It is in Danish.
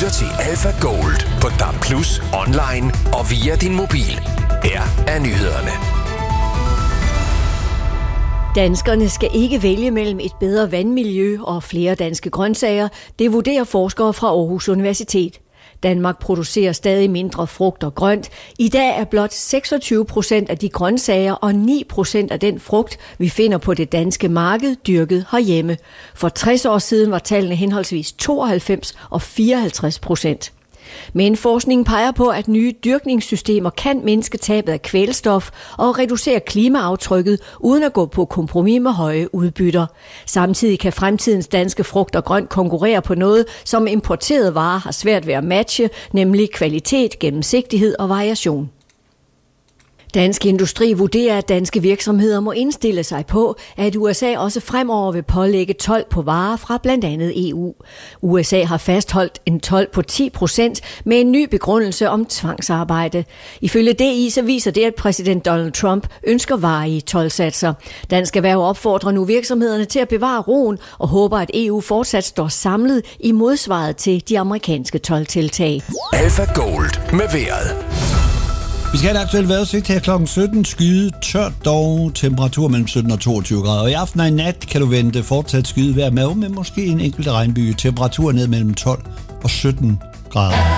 lytter til Alpha Gold på DAB+, online og via din mobil. Her er nyhederne. Danskerne skal ikke vælge mellem et bedre vandmiljø og flere danske grøntsager. Det vurderer forskere fra Aarhus Universitet. Danmark producerer stadig mindre frugt og grønt. I dag er blot 26% af de grøntsager og 9% af den frugt, vi finder på det danske marked, dyrket herhjemme. For 60 år siden var tallene henholdsvis 92 og 54%. Men forskningen peger på, at nye dyrkningssystemer kan mindske tabet af kvælstof og reducere klimaaftrykket uden at gå på kompromis med høje udbytter. Samtidig kan fremtidens danske frugt og grønt konkurrere på noget, som importerede varer har svært ved at matche, nemlig kvalitet, gennemsigtighed og variation. Dansk Industri vurderer, at danske virksomheder må indstille sig på, at USA også fremover vil pålægge told på varer fra blandt andet EU. USA har fastholdt en told på 10% med en ny begrundelse om tvangsarbejde. Ifølge DI så viser det, at præsident Donald Trump ønsker varige toldsatser. Dansk Erhverv opfordrer nu virksomhederne til at bevare roen og håber, at EU fortsat står samlet i modsvaret til de amerikanske toldtiltag. Alpha Gold med vejret. Vi skal have en aktuel vejrudsigt her klokken 17. Skyde, tørt dog, temperatur mellem 17 og 22 grader. Og i aften og i nat kan du vente fortsat skyde vejr med måske en enkelt regnby. Temperatur ned mellem 12 og 17 grader.